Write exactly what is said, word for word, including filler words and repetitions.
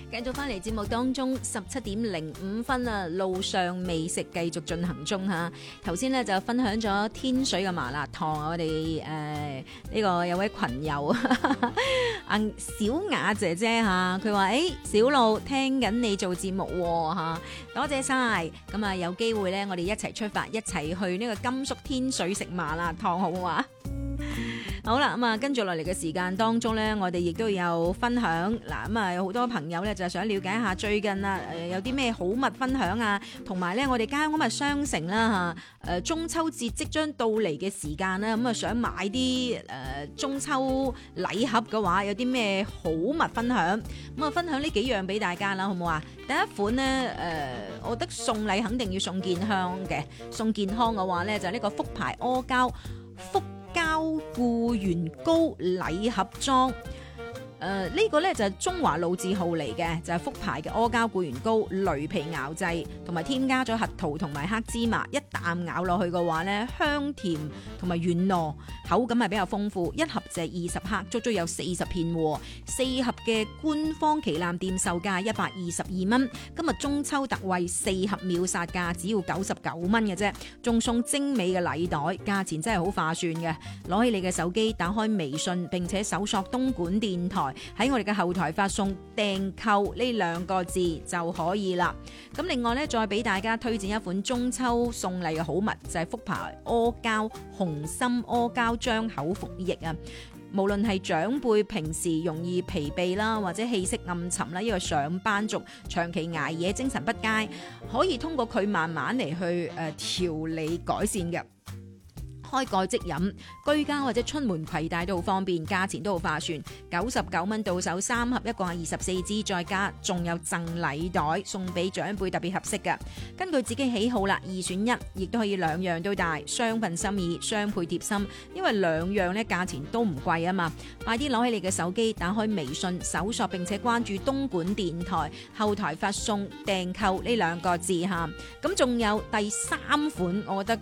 繼續翻嚟節目當中，十七點零五分啊，路上美食繼續進行中嚇。頭先咧就分享咗天水嘅麻辣燙，我哋誒呢個有位群友阿小雅姐姐嚇，佢話：誒小路聽緊你做節目喎嚇，多謝晒。咁啊有機會咧，我哋一齊出發，一齊去呢個甘肅天水食麻辣燙，好唔好啊？好啦，咁啊，跟住落嚟嘅時間當中咧，我哋亦都有分享嗱，咁啊有好多朋友咧就想了解一下最近啊誒有啲咩好物分享啊，同埋咧我哋間屋咪商城啦嚇，誒中秋節即將到嚟嘅時間啦，咁啊想買啲誒中秋禮盒嘅話，有啲咩好物分享？咁啊分享呢幾樣俾大家啦，好唔好啊？第一款咧誒，我覺得送禮肯定要送健康嘅，送健康嘅話咧就係呢個福牌阿膠福膠固元膏禮盒裝，誒、呃、呢、這個呢就係中華老字號嚟嘅，就係、是、福牌嘅阿膠固元膏驢皮熬製，同埋添加咗核桃同埋黑芝麻，一啖咬落去嘅話呢，香甜同埋軟糯，口感係比較豐富。一盒就係二十克，足足有四十片，四盒嘅官方旗艦店售價一百二十二蚊，今日中秋特惠四盒秒殺價只要九十九蚊嘅啫，仲送精美嘅禮袋，價錢真係好划算嘅。攞起你嘅手機，打開微信，並且搜索東莞電台，喺我哋嘅後台發送訂購呢兩個字就可以啦。咁另外呢，再俾大家推薦一款中秋送禮嘅好物，就係、是、福牌阿膠紅心阿膠張口服液啊。無論係長輩平時容易疲憊啦，或者氣息暗沉啦，呢個上班族長期捱夜精神不佳，可以通過佢慢慢嚟去誒調理改善嘅。開蓋即飲，居家或者出門攜帶都好方便，價錢都好划算，九十九蚊到手三盒，一共係二十四支，再加仲有贈禮袋送俾長輩，特別合適嘅。根據自己喜好啦，二選一，亦都可以兩樣都帶，雙份心意，雙倍貼心，因為兩樣呢價錢都唔貴啊嘛。快啲攞起你嘅手機，打開微信，搜索並且關注東莞電台，後台發送訂購呢兩個字吓。咁仲有第三款，我覺得